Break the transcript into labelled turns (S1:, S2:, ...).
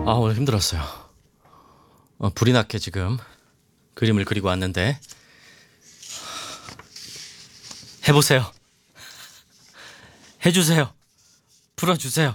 S1: 오늘 힘들었어요. 불이 났게 지금 그림을 그리고 왔는데 해보세요. 해주세요. 풀어주세요.